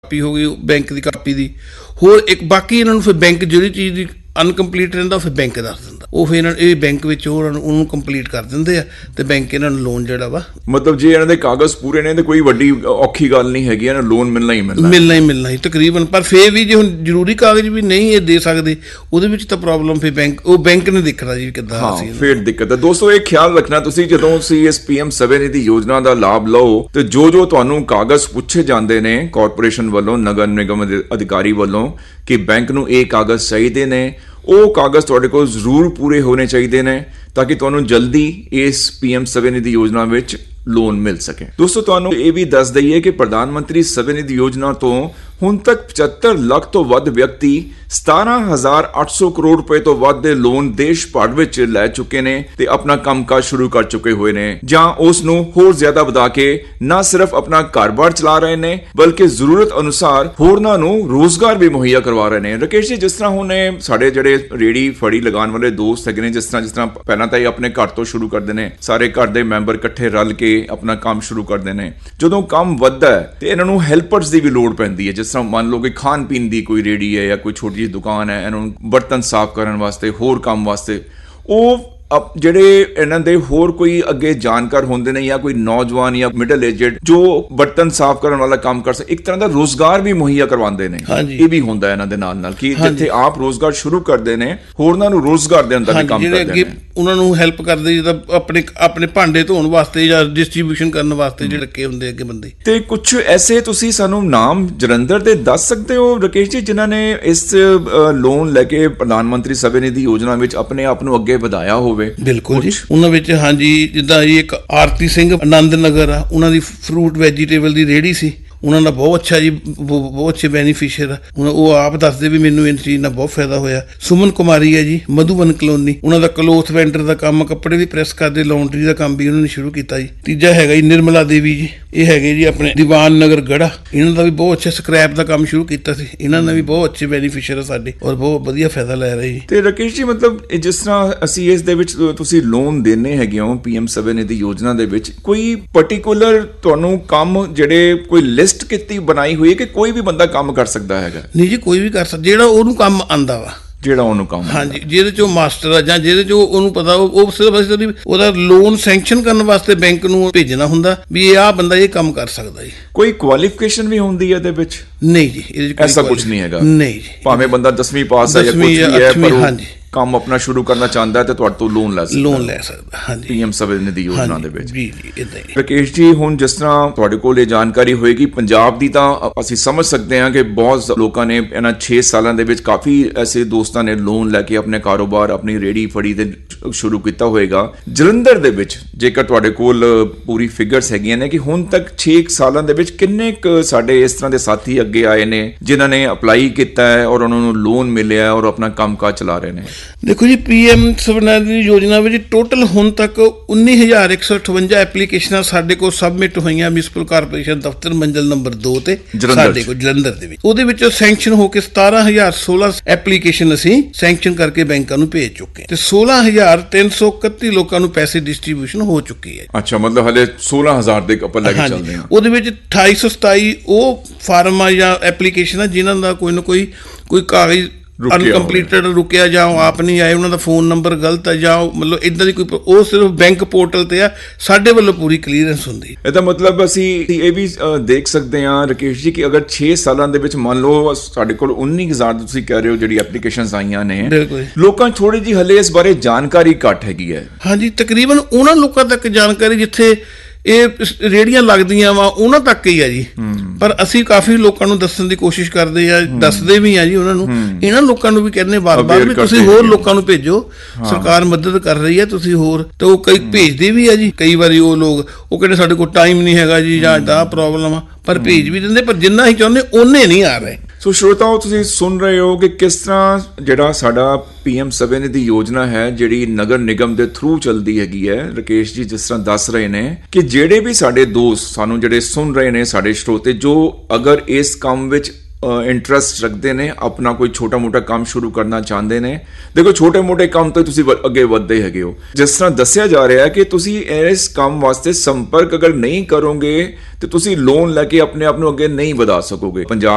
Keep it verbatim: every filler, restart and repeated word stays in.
Copy ਹੋ ਗਈ bank ਦੀ copy ਦੀ, ਹੋਰ ਇੱਕ ਬਾਕੀ ਇਹਨਾਂ ਨੂੰ ਫਿਰ ਬੈਂਕ ਜਿਹੜੀ ਚੀਜ਼ ਦੀ ਅਨਕੰਪਲੀਟ ਰਹਿੰਦਾ ਫਿਰ ਬੈਂਕ ਦੱਸ ਦਿੰਦਾ, ਉਹ ਫਿਰ ਇਹਨਾਂ ਇਹ ਬੈਂਕ ਵਿੱਚ ਉਹਨਾਂ ਨੂੰ ਉਹਨੂੰ ਕੰਪਲੀਟ ਕਰ ਦਿੰਦੇ ਆ ਤੇ ਬੈਂਕ ਇਹਨਾਂ ਨੂੰ ਲੋਨ ਜਿਹੜਾ ਵਾ, ਮਤਲਬ ਜੇ ਇਹਨਾਂ ਦੇ ਕਾਗਜ਼ ਪੂਰੇ ਨੇ ਤੇ ਕੋਈ ਵੱਡੀ ਔਖੀ ਗੱਲ ਨਹੀਂ ਹੈਗੀ, ਇਹਨਾਂ ਨੂੰ ਲੋਨ ਮਿਲਣਾ ਹੀ ਮਿਲਣਾ ਮਿਲਣਾ ਹੀ ਮਿਲਣਾ ਹੀ ਤਕਰੀਬਨ। ਪਰ ਫਿਰ ਵੀ ਜੇ ਹੁਣ ਜ਼ਰੂਰੀ ਕਾਗਜ਼ ਵੀ ਨਹੀਂ ਇਹ ਦੇ ਸਕਦੇ, ਉਹਦੇ ਵਿੱਚ ਤਾਂ ਪ੍ਰੋਬਲਮ ਫਿਰ ਬੈਂਕ ਉਹ ਬੈਂਕ ਨੇ ਦੇਖਣਾ ਜੀ ਕਿੱਦਾਂ ਅਸੀਂ ਫਿਰ ਦਿੱਕਤ ਹੈ। ਦੋਸਤੋ ਇਹ ਖਿਆਲ ਰੱਖਣਾ ਤੁਸੀਂ ਜਦੋਂ ਤੁਸੀਂ ਇਸ ਪੀ ਐਮ ਸਵੈਨਿਧੀ ਯੋਜਨਾ ਦਾ ਲਾਭ ਲਓ ਤੇ ਜੋ ਜੋ ਤੁਹਾਨੂੰ ਕਾਗਜ਼ ਪੁੱਛੇ ਜਾਂਦੇ ਨੇ ਕਾਰਪੋਰੇਸ਼ਨ ਵੱਲੋਂ, ਨਗਰ ਨਿਗਮ ਦੇ ਅਧਿਕਾਰੀ ਵੱਲੋਂ ਕਿ ਬੈਂਕ ਨੂੰ ਇਹ ਕਾਗਜ਼ ਚਾਹੀਦੇ ਨੇ, ਉਹ ਕਾਗਜ਼ ਤੁਹਾਡੇ ਕੋਲ ਜ਼ਰੂਰ ਪੂਰੇ ਹੋਣੇ ਚਾਹੀਦੇ ਨੇ ਤਾਂ ਕਿ ਤੁਹਾਨੂੰ ਜਲਦੀ ਇਸ ਪੀ ਐਮ ਸਵੈਨਿਧੀ ਯੋਜਨਾ ਵਿੱਚ ਲੋਨ ਮਿਲ ਸਕੇ। ਦੋਸਤੋ ਤੁਹਾਨੂੰ ਇਹ ਵੀ ਦੱਸ ਦਈਏ ਕਿ ਪ੍ਰਧਾਨ ਮੰਤਰੀ ਸਵੈਨਿਧੀ ਯੋਜਨਾ ਤੋਂ ਹੁਣ ਤੱਕ ਪਚੱਤਰ ਲੱਖ ਤੋਂ ਵੱਧ ਵਿਅਕਤੀ ਸਤਾਰਾਂ ਹਜ਼ਾਰ ਅੱਠ ਸੌ ਕਰੋੜ ਰੁਪਏ ਤੋਂ ਵੱਧ ਦੇ ਲੋਨ ਦੇਸ਼ ਭਰ ਵਿੱਚ ਲੈ ਚੁੱਕੇ ਨੇ ਤੇ ਆਪਣਾ ਕੰਮਕਾਜ ਸ਼ੁਰੂ ਕਰ ਚੁੱਕੇ ਹੋਏ ਨੇ, ਜਾਂ ਉਸ ਨੂੰ ਹੋਰ ਜ਼ਿਆਦਾ ਵਧਾ ਕੇ ਨਾ ਸਿਰਫ ਆਪਣਾ ਕਾਰੋਬਾਰ ਚਲਾ ਰਹੇ ਨੇ ਬਲਕਿ ਜ਼ਰੂਰਤ ਅਨੁਸਾਰ ਹੋਰਨਾਂ ਨੂੰ ਰੋਜ਼ਗਾਰ ਵੀ ਮੁਹੱਈਆ ਕਰਵਾ ਰਹੇ ਨੇ। ਰਾਕੇਸ਼ ਜੀ, ਜਿਸ ਤਰ੍ਹਾਂ ਹੁਣ ਸਾਡੇ ਜਿਹੜੇ ਰੇੜੀ ਫੜੀ ਲਗਾਉਣ ਵਾਲੇ ਦੋਸਤ ਹੈਗੇ ਨੇ, ਜਿਸ ਤਰ੍ਹਾਂ ਜਿਸ ਤਰ੍ਹਾਂ ਪਹਿਲਾਂ ਤਾਂ ਇਹ ਆਪਣੇ ਘਰ ਤੋਂ ਸ਼ੁਰੂ ਕਰਦੇ ਨੇ, ਸਾਰੇ ਘਰ ਦੇ ਮੈਂਬਰ ਇਕੱਠੇ ਰਲ ਕੇ ਆਪਣਾ ਕੰਮ ਸ਼ੁਰੂ ਕਰਦੇ ਨੇ, ਜਦੋਂ ਕੰਮ ਵੱਧਦਾ ਹੈ ਤੇ ਇਹਨਾਂ ਨੂੰ ਹੈਲਪਰਸ ਦੀ ਵੀ ਲੋੜ ਪੈਂਦੀ ਹੈ। ਜਿਸ ਤਰ੍ਹਾਂ ਮੰਨ ਲਓ ਕਿ ਖਾਣ ਪੀਣ ਦੀ ਕੋਈ ਰੇੜੀ ਹੈ ਜਾਂ ਕੋਈ ਛੋਟੀ ਜਿਹੀ ਦੁਕਾਨ ਹੈ, ਇਹਨਾਂ ਨੂੰ ਬਰਤਨ ਸਾਫ਼ ਕਰਨ ਵਾਸਤੇ, ਹੋਰ ਕੰਮ ਵਾਸਤੇ, ਉਹ ਜਿਹੜੇ ਇਹਨਾਂ ਦੇ ਹੋਰ ਕੋਈ ਅੱਗੇ ਜਾਣਕਾਰ ਹੁੰਦੇ ਨੇ ਜਾਂ ਕੋਈ ਨੌਜਵਾਨ ਜਾਂ ਮਿਡਲ ਏਜਡ ਜੋ ਬਰਤਨ ਸਾਫ਼ ਕਰਨ ਵਾਲਾ ਕੰਮ ਕਰ ਸਕੇ, ਇੱਕ ਤਰ੍ਹਾਂ ਦਾ ਰੋਜ਼ਗਾਰ ਵੀ ਮੁਹੱਈਆ ਕਰਵਾਉਂਦੇ ਨੇ। ਇਹ ਵੀ ਹੁੰਦਾ ਇਹਨਾਂ ਦੇ ਨਾਲ ਨਾਲ ਕਿ ਜਿੱਥੇ ਆਪ ਰੋਜ਼ਗਾਰ ਸ਼ੁਰੂ ਕਰਦੇ ਨੇ, ਹੋਰਨਾਂ ਨੂੰ ਰੋਜ਼ਗਾਰ ਦੇ ਅੰਦਰ ਵੀ ਕੰਮ ਕਰਦੇ ਨੇ, ਉਹਨਾਂ ਨੂੰ ਹੈਲਪ ਕਰਦੇ, ਜਿੱਦਾਂ ਆਪਣੇ ਆਪਣੇ ਭਾਂਡੇ ਧੋਣ ਵਾਸਤੇ ਜਾਂ ਡਿਸਟ੍ਰੀਬਿਊਸ਼ਨ ਕਰਨ ਵਾਸਤੇ ਜਿਹੜੇ ਲੱਗੇ ਹੁੰਦੇ ਅੱਗੇ ਬੰਦੇ। ਤੇ ਕੁਝ ਐਸੇ ਤੁਸੀਂ ਸਾਨੂੰ ਨਾਮ ਜਲੰਧਰ ਦੇ ਦੱਸ ਸਕਦੇ ਹੋ ਰਾਕੇਸ਼ ਜੀ, ਜਿਨ੍ਹਾਂ ਨੇ ਇਸ ਲੋਨ ਲੈ ਕੇ ਪ੍ਰਧਾਨ ਮੰਤਰੀ ਸਵੈਨਿਧੀ ਯੋਜਨਾ ਵਿੱਚ ਆਪਣੇ ਆਪ ਨੂੰ ਅੱਗੇ ਵਧਾਇਆ ਹੋਵੇ? ਬਿਲਕੁਲ ਜੀ, ਉਹਨਾਂ ਵਿੱਚ ਹਾਂਜੀ, ਜਿੱਦਾਂ ਜੀ ਇੱਕ ਆਰਤੀ ਸਿੰਘ ਆਨੰਦ ਨਗਰ ਆ, ਉਹਨਾਂ ਦੀ ਫਰੂਟ ਵੈਜੀਟੇਬਲ ਦੀ ਰੇਹੜੀ ਸੀ, ਉਹਨਾਂ ਦਾ ਬਹੁਤ ਅੱਛਾ ਜੀ, ਬਹੁਤ ਅੱਛੇ ਬੈਨੀਫਿਸ਼ੀਅਰ ਆ, ਉਹ ਆਪ ਦੱਸਦੇ ਵੀ ਮੈਨੂੰ ਇਸ ਚੀਜ਼ ਨਾਲ ਬਹੁਤ ਫਾਇਦਾ ਹੋਇਆ। ਸੁਮਨ ਕੁਮਾਰੀ ਹੈ ਜੀ, ਮਧੂਬਨ ਕਲੋਨੀ, ਉਹਨਾਂ ਦਾ ਕਲੋਥ ਵੈਂਡਰ ਦਾ ਕੰਮ, ਕੱਪੜੇ ਵੀ ਪ੍ਰੈਸ ਕਰਦੇ, ਲਾਉਂਡਰੀ ਦਾ ਕੰਮ ਵੀ ਉਹਨਾਂ ਨੇ ਸ਼ੁਰੂ ਕੀਤਾ ਜੀ। ਤੀਜਾ ਹੈਗਾ ਜੀ ਨਿਰਮਲਾ ਦੇਵੀ ਜੀ, ਇਹ ਹੈਗੇ ਜੀ ਆਪਣੇ ਦੀਵਾਨ ਨਗਰ ਗੜਾ, ਇਹਨਾਂ ਦਾ ਵੀ ਬਹੁਤ ਅੱਛਾ ਸਕ੍ਰੈਪ ਦਾ ਕੰਮ ਸ਼ੁਰੂ ਕੀਤਾ ਸੀ, ਇਹਨਾਂ ਨੇ ਵੀ ਬਹੁਤ ਅੱਛੇ ਬੈਨੀਫਿਸ਼ੀਅਰ ਆ ਸਾਡੇ ਔਰ ਬਹੁਤ ਵਧੀਆ ਫਾਇਦਾ ਲੈ ਰਹੇ ਜੀ। ਤੇ ਰਾਕੇਸ਼ ਜੀ, ਮਤਲਬ ਜਿਸ ਤਰ੍ਹਾਂ ਅਸੀਂ ਇਸ ਦੇ ਵਿੱਚ ਤੁਸੀਂ ਲੋਨ ਦੇਣੇ ਹੈਗੇ ਹੋ ਪੀ ਐਮ ਸਵੈਨਿਧੀ ਯੋਜਨਾ ਦੇ ਵਿੱਚ, ਕੋਈ ਪਾਰਟਿਕੂਲਰ ਤੁਹਾਨੂੰ ਕੰਮ ਜਿਹੜੇ ਕੋਈ ਲਿਸਟ ਕੀਤੀ ਬਣਾਈ ਹੋਈ ਹੈ ਕਿ ਕੋਈ ਵੀ ਬੰਦਾ ਕੰਮ ਕਰ ਸਕਦਾ ਹੈਗਾ? ਨਹੀਂ ਜੀ, ਕੋਈ ਵੀ ਕਰ ਸਕਦਾ ਜਿਹੜਾ ਉਹਨੂੰ ਕੰਮ ਆਂਦਾ ਵਾ, ਜਿਹੜਾ ਉਹਨੂੰ ਕੰਮ, ਹਾਂਜੀ, ਜਿਹਦੇ ਚੋਂ ਮਾਸਟਰ ਆ ਜਾਂ ਜਿਹਦੇ ਚੋਂ ਉਹਨੂੰ ਪਤਾ, ਉਹ ਸਿਰਫ ਉਹਦਾ ਲੋਨ ਸੈਂਕਸ਼ਨ ਕਰਨ ਵਾਸਤੇ ਬੈਂਕ ਨੂੰ ਭੇਜਣਾ ਹੁੰਦਾ ਵੀ ਇਹ ਆਹ ਬੰਦਾ ਇਹ ਕੰਮ ਕਰ ਸਕਦਾ ਜੀ। ਕੋਈ ਕੁਆਲੀਫਿਕੇਸ਼ਨ ਵੀ ਹੁੰਦੀ ਹੈ ਇਹਦੇ ਵਿੱਚ? ਨਹੀਂ ਜੀ, ਇਹਦੇ ਵਿੱਚ ਐਸਾ ਕੁਝ ਨਹੀਂ ਹੈਗਾ। ਨਹੀਂ ਜੀ, ਭਾਵੇਂ ਬੰਦਾ ਦਸਵੀਂ ਪਾਸ ਹੈ ਜਾਂ ਕੁਝ ਵੀ ਹੈ, ਪਰ ਉਹ ਕੰਮ ਆਪਣਾ ਸ਼ੁਰੂ ਕਰਨਾ ਚਾਹੁੰਦਾ ਹੈ ਤੇ ਤੁਹਾਡੇ ਤੋਂ ਲੋਨ ਲੈ ਸਕਦਾ ਲੋਨ ਲੈ ਸਕਦਾ ਹਾਂਜੀ, ਪੀ ਐਮ ਸਵੈਨਿਧੀ ਯੋਜਨਾ ਦੇ ਵਿੱਚ। ਜੀ ਜੀ, ਇਦਾਂ ਹੀ। ਰਾਕੇਸ਼ ਜੀ, ਹੁਣ ਜਿਸ ਤਰ੍ਹਾਂ ਤੁਹਾਡੇ ਕੋਲ ਇਹ ਜਾਣਕਾਰੀ ਹੋਏਗੀ ਪੰਜਾਬ ਦੀ, ਤਾਂ ਅਸੀਂ ਸਮਝ ਸਕਦੇ ਹਾਂ ਕਿ ਬਹੁਤ ਲੋਕਾਂ ਨੇ ਇਹਨਾਂ ਛੇ ਸਾਲਾਂ ਦੇ ਵਿੱਚ, ਕਾਫੀ ਐਸੇ ਦੋਸਤਾਂ ਨੇ ਲੋਨ ਲੈ ਕੇ ਆਪਣੇ ਕਾਰੋਬਾਰ, ਆਪਣੀ ਰੇੜੀ ਫੜੀ ਤੇ ਸ਼ੁਰੂ ਕੀਤਾ ਹੋਏਗਾ। ਜਲੰਧਰ ਦੇ ਵਿੱਚ ਜੇਕਰ ਤੁਹਾਡੇ ਕੋਲ ਪੂਰੀ ਫਿਗਰਸ ਹੈਗੀਆਂ ਨੇ ਕਿ ਹੁਣ ਤੱਕ ਛੇ ਸਾਲਾਂ ਦੇ ਵਿੱਚ ਕਿੰਨੇ ਕੁ ਸਾਡੇ ਇਸ ਤਰ੍ਹਾਂ ਦੇ ਸਾਥੀ ਅੱਗੇ ਆਏ ਨੇ ਜਿਨ੍ਹਾਂ ਨੇ ਅਪਲਾਈ ਕੀਤਾ ਹੈ ਔਰ ਉਹਨਾਂ ਨੂੰ ਲੋਨ ਮਿਲਿਆ ਔਰ ਆਪਣਾ ਕੰਮਕਾਜ ਚਲਾ ਰਹੇ ਨੇ? ਦੇਖੋ ਜੀ, ਪੀ ਐਮ ਸਵੈਨਿਧੀ ਯੋਜਨਾ ਵਿੱਚ ਟੋਟਲ ਹੁਣ ਤੱਕ ਉੱਨੀ ਹਜ਼ਾਰ ਇੱਕ ਸੌ ਅਠਵੰਜਾ ਐਪਲੀਕੇਸ਼ਨਾਂ ਸਾਡੇ ਕੋਲ ਸਬਮਿਟ ਹੋਈਆਂ ਮਿਊਨਿਸਪਲ ਕਾਰਪੋਰੇਸ਼ਨ ਦਫ਼ਤਰ ਮੰਜ਼ਿਲ ਨੰਬਰ ਦੋ ਤੇ ਸਾਡੇ ਕੋਲ ਜਲੰਧਰ ਦੇ ਵਿੱਚ। ਉਹਦੇ ਵਿੱਚੋਂ ਸੈਂਕਸ਼ਨ ਹੋ ਕੇ ਸਤਾਰਾਂ ਹਜ਼ਾਰ ਸੋਲਾਂ ਐਪਲੀਕੇਸ਼ਨ ਅਸੀਂ ਸੈਂਕਸ਼ਨ ਕਰਕੇ ਬੈਂਕਾਂ ਨੂੰ ਭੇਜ ਚੁੱਕੇ ਤੇ ਸੋਲਾਂ ਹਜ਼ਾਰ ਤਿੰਨ ਸੌ ਇਕੱਤੀ ਲੋਕਾਂ ਨੂੰ ਪੈਸੇ ਡਿਸਟ੍ਰੀਬਿਊਸ਼ਨ ਹੋ ਚੁੱਕੀ ਹੈ। ਅੱਛਾ, ਮਤਲਬ ਹਲੇ ਸੋਲਾਂ ਹਜ਼ਾਰ ਦੇ ਉੱਪਰ ਲੈ ਕੇ ਚੱਲਦੇ ਹਾਂ। ਉਹਦੇ ਵਿੱਚ ਅਠਾਈ ਸੌ ਸਤਾਈ ਉਹ ਫਾਰਮ ਆ ਜਾਂ ਐਪਲੀਕੇਸ਼ਨ ਆ ਜਿਨ੍ਹਾਂ ਦਾ ਕੋਈ ਨਾ ਕੋਈ ਕੋਈ ਕਾਗਜ਼ ਅਨਕੰਪਲੀਟਡ ਰੁਕਿਆ, ਜਾਂ ਉਹ ਆਪ ਨਹੀਂ ਆਏ, ਉਹਨਾਂ ਦਾ ਫੋਨ ਨੰਬਰ ਗਲਤ ਹੈ, ਜਾਂ ਮਤਲਬ ਇਦਾਂ ਦੀ ਕੋਈ, ਉਹ ਸਿਰਫ ਬੈਂਕ ਪੋਰਟਲ ਤੇ ਆ, ਸਾਡੇ ਵੱਲੋਂ ਪੂਰੀ ਕਲੀਅਰੈਂਸ ਹੁੰਦੀ। ਇਹਦਾ ਮਤਲਬ ਅਸੀਂ ਇਹ ਵੀ ਦੇਖ ਸਕਦੇ ਹਾਂ ਰਾਕੇਸ਼ ਜੀ ਕਿ ਅਗਰ ਛੇ ਸਾਲਾਂ ਦੇ ਵਿੱਚ ਮੰਨ ਲਓ ਸਾਡੇ ਕੋਲ ਉੱਨੀ ਹਜ਼ਾਰ ਤੁਸੀਂ ਕਹਿ ਰਹੇ ਹੋ ਜਿਹੜੀ ਐਪਲੀਕੇਸ਼ਨਸ ਆਈਆਂ ਨੇ, ਲੋਕਾਂ ਥੋੜੀ ਜਿਹੀ ਹਲੇ ਇਸ ਬਾਰੇ ਜਾਣਕਾਰੀ ਘੱਟ ਹੈਗੀ ਹੈ। ਹਾਂਜੀ, ਤਕਰੀਬਨ ਉਹਨਾਂ ਲੋਕਾਂ ਤੱਕ ਜਾਣਕਾਰੀ ਜਿੱਥੇ ਇਹ ਰੇਹੜੀਆਂ ਲੱਗਦੀਆਂ ਵਾ ਉਹਨਾਂ ਤੱਕ ਹੀ ਆ ਜੀ, ਪਰ ਅਸੀਂ ਕਾਫੀ ਲੋਕਾਂ ਨੂੰ ਦੱਸਣ ਦੀ ਕੋਸ਼ਿਸ਼ ਕਰਦੇ ਆ, ਦੱਸਦੇ ਵੀ ਆ ਜੀ ਉਹਨਾਂ ਨੂੰ। ਇਹਨਾਂ ਲੋਕਾਂ ਨੂੰ ਵੀ ਕਹਿੰਦੇ ਵਾਰ-ਵਾਰ ਵੀ ਤੁਸੀਂ ਹੋਰ ਲੋਕਾਂ ਨੂੰ ਭੇਜੋ, ਸਰਕਾਰ ਮਦਦ ਕਰ ਰਹੀ ਹੈ, ਤੁਸੀਂ ਹੋਰ, ਤੇ ਉਹ ਕਈ ਭੇਜਦੇ ਵੀ ਆ ਜੀ। ਕਈ ਵਾਰੀ ਉਹ ਲੋਕ ਉਹ ਕਹਿੰਦੇ ਸਾਡੇ ਕੋਲ ਟਾਈਮ ਨਹੀਂ ਹੈਗਾ ਜੀ ਜਾਂ ਦਾ ਪ੍ਰੋਬਲਮ ਆ, ਪਰ ਭੇਜ ਵੀ ਦਿੰਦੇ, ਪਰ ਜਿੰਨਾ ਹੀ ਚਾਹੁੰਦੇ ਉਹਨੇ ਨਹੀਂ ਆ ਰਹੇ। ਸੋ ਸ਼ਰੋਤਾਓ, ਤੁਸੀਂ ਸੁਣ ਰਹੇ ਹੋ ਕਿ ਕਿਸ ਤਰ੍ਹਾਂ ਜਿਹੜਾ ਸਾਡਾ ਪੀ ਐਮ ਸਵੈਨਿਧੀ ਯੋਜਨਾ ਹੈ ਜਿਹੜੀ ਨਗਰ ਨਿਗਮ ਦੇ ਥਰੂ ਚੱਲਦੀ ਹੈਗੀ ਹੈ। ਰਾਕੇਸ਼ ਜੀ ਜਿਸ ਤਰ੍ਹਾਂ ਦੱਸ ਰਹੇ ਨੇ ਕਿ ਜਿਹੜੇ ਵੀ ਸਾਡੇ ਦੋਸਤ ਸਾਨੂੰ ਜਿਹੜੇ ਸੁਣ ਰਹੇ ਨੇ, ਸਾਡੇ ਸਰੋਤੇ, ਜੋ ਅਗਰ ਇਸ ਕੰਮ ਵਿੱਚ ਇੰਟਰਸਟ ਰੱਖਦੇ ਨੇ, ਆਪਣਾ ਕੋਈ ਛੋਟਾ ਮੋਟਾ ਕੰਮ ਸ਼ੁਰੂ ਕਰਨਾ ਚਾਹੁੰਦੇ ਨੇ, ਦੇਖੋ ਛੋਟੇ ਮੋਟੇ ਕੰਮ ਤੋਂ ਤੁਸੀਂ ਅੱਗੇ ਵਧਦੇ ਹੈਗੇ ਹੋ। ਜਿਸ ਤਰ੍ਹਾਂ ਦੱਸਿਆ ਜਾ ਰਿਹਾ ਹੈ ਕਿ ਤੁਸੀਂ ਇਸ ਕੰਮ ਵਾਸਤੇ ਸੰਪਰਕ ਅਗਰ ਨਹੀਂ ਕਰੋਗੇ ਤੇ ਤੁਸੀਂ ਲੋਨ ਲੈ ਕੇ ਆਪਣੇ ਆਪ ਨੂੰ ਅੱਗੇ ਨਹੀਂ ਵਧਾ ਸਕੋਗੇ। ਪੰਜਾਬ